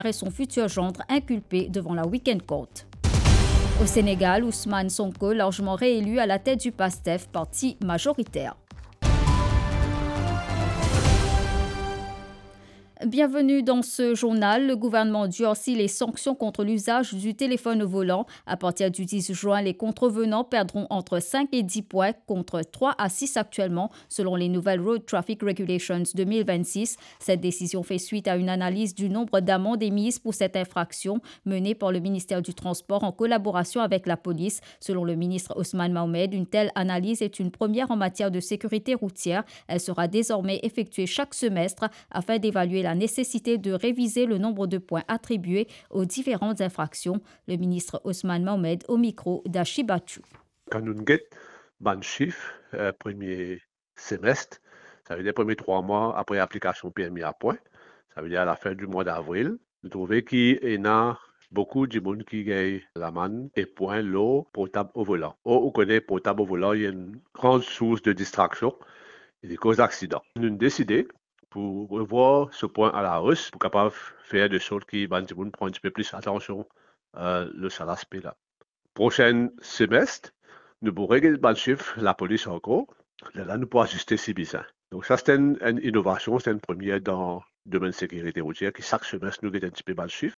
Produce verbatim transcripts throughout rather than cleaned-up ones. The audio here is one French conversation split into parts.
et son futur gendre inculpés devant la Weekend Court. Au Sénégal, Ousmane Sonko largement réélu à la tête du PASTEF, parti majoritaire. Bienvenue dans ce journal. Le gouvernement durcit les sanctions contre l'usage du téléphone au volant. À partir du dix juin, les contrevenants perdront entre cinq et dix points contre trois à six actuellement, selon les nouvelles Road Traffic Regulations deux mille vingt-six. Cette décision fait suite à une analyse du nombre d'amendes émises pour cette infraction menée par le ministère du Transport en collaboration avec la police. Selon le ministre Ousmane Mohamed, une telle analyse est une première en matière de sécurité routière. Elle sera désormais effectuée chaque semestre afin d'évaluer la la nécessité de réviser le nombre de points attribués aux différentes infractions. Le ministre Ousmane Mohamed au micro d'Achibatu. Quand nous avons ban chiffre, euh, premier semestre, ça veut dire les premiers trois mois après l'application P M I à point, ça veut dire à la fin du mois d'avril, nous trouvons qu'il y a beaucoup de monde qui gagne l'amende et point l'eau potable au volant. Or, on connaît potable au volant, il y a une grande source de distraction et des causes d'accidents. Nous avons décidé pour revoir ce point à la hausse, pour capable faire des choses qui vont prendre un petit peu plus attention euh, le cet aspect-là. Prochain semestre, nous pourrons régler le chiffre, la police encore. Là, nous pourrons ajuster si bien. Donc ça, c'est une, une innovation, c'est une première dans le domaine de sécurité routière qui chaque semestre nous gagne un petit peu le chiffre.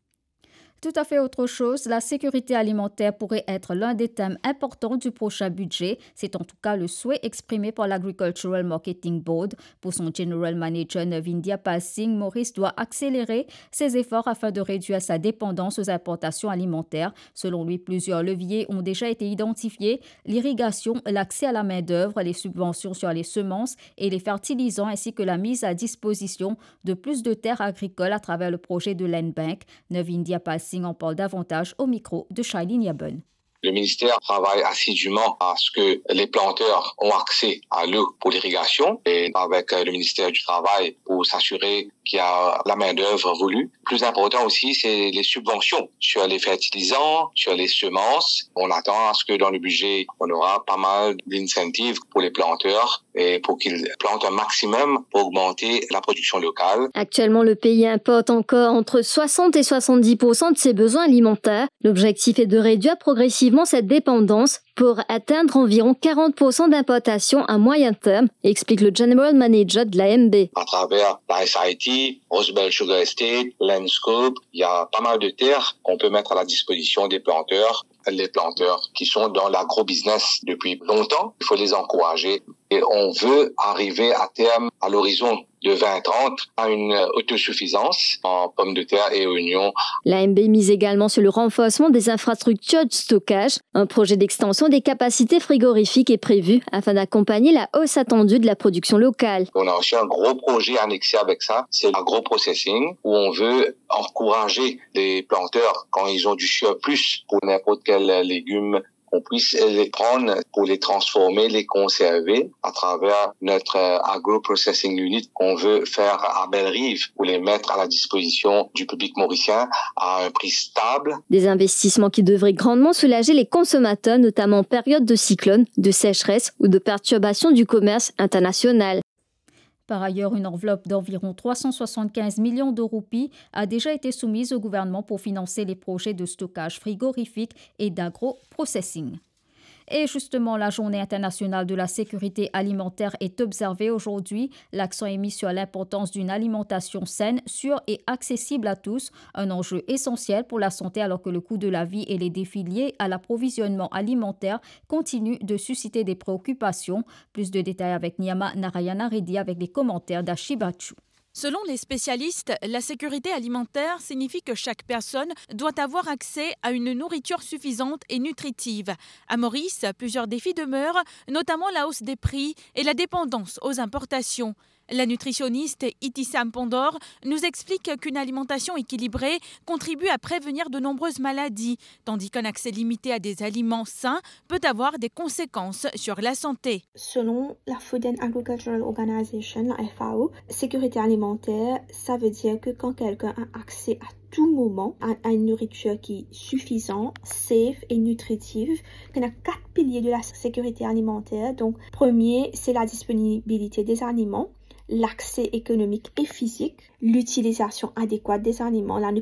Tout à fait autre chose, la sécurité alimentaire pourrait être l'un des thèmes importants du prochain budget. C'est en tout cas le souhait exprimé par l'Agricultural Marketing Board. Pour son General Manager Navindya Singh, Maurice doit accélérer ses efforts afin de réduire sa dépendance aux importations alimentaires. Selon lui, plusieurs leviers ont déjà été identifiés. L'irrigation, l'accès à la main-d'œuvre, les subventions sur les semences et les fertilisants, ainsi que la mise à disposition de plus de terres agricoles à travers le projet de Land Bank. Navindya Singh en parle davantage au micro de Shailene Yaben. Le ministère travaille assidûment à ce que les planteurs ont accès à l'eau pour l'irrigation et avec le ministère du Travail pour s'assurer qu'il y a la main-d'œuvre voulue. Plus important aussi, c'est les subventions sur les fertilisants, sur les semences. On attend à ce que dans le budget, on aura pas mal d'incentives pour les planteurs et pour qu'ils plantent un maximum pour augmenter la production locale. Actuellement, le pays importe encore entre soixante et soixante-dix pour cent de ses besoins alimentaires. L'objectif est de réduire progressivement cette dépendance pour atteindre environ quarante pour cent d'importation à moyen terme, explique le General Manager de l'A M B. À travers la S I T, Rosebel Sugar Estate, Landscope, il y a pas mal de terres qu'on peut mettre à la disposition des planteurs. Les planteurs qui sont dans l'agro-business depuis longtemps, il faut les encourager. Et on veut arriver à terme, à l'horizon de vingt trente, à une autosuffisance en pommes de terre et oignons. L'A M B mise également sur le renforcement des infrastructures de stockage. Un projet d'extension des capacités frigorifiques est prévu afin d'accompagner la hausse attendue de la production locale. On a aussi un gros projet annexé avec ça, c'est l'agro-processing, où on veut encourager les planteurs, quand ils ont du surplus pour n'importe quel légume, on puisse les prendre pour les transformer, les conserver à travers notre agro-processing unit qu'on veut faire à Belle-Rive pour les mettre à la disposition du public mauricien à un prix stable. Des investissements qui devraient grandement soulager les consommateurs, notamment en période de cyclone, de sécheresse ou de perturbation du commerce international. Par ailleurs, une enveloppe d'environ trois cent soixante-quinze millions de roupies a déjà été soumise au gouvernement pour financer les projets de stockage frigorifique et d'agro-processing. Et justement, la Journée internationale de la sécurité alimentaire est observée aujourd'hui. L'accent est mis sur l'importance d'une alimentation saine, sûre et accessible à tous, un enjeu essentiel pour la santé alors que le coût de la vie et les défis liés à l'approvisionnement alimentaire continuent de susciter des préoccupations. Plus de détails avec Nyama Narayana Reddy avec les commentaires d'Achibatu. Selon les spécialistes, la sécurité alimentaire signifie que chaque personne doit avoir accès à une nourriture suffisante et nutritive. À Maurice, plusieurs défis demeurent, notamment la hausse des prix et la dépendance aux importations. La nutritionniste Itissam Pandor nous explique qu'une alimentation équilibrée contribue à prévenir de nombreuses maladies, tandis qu'un accès limité à des aliments sains peut avoir des conséquences sur la santé. Selon la Food and Agricultural Organization, la F A O, sécurité alimentaire, ça veut dire que quand quelqu'un a accès à tout moment à une nourriture qui est suffisante, safe et nutritive. Il y a quatre piliers de la sécurité alimentaire. Donc, premier, c'est la disponibilité des aliments, l'accès économique et physique, l'utilisation adéquate des aliments. Là, nous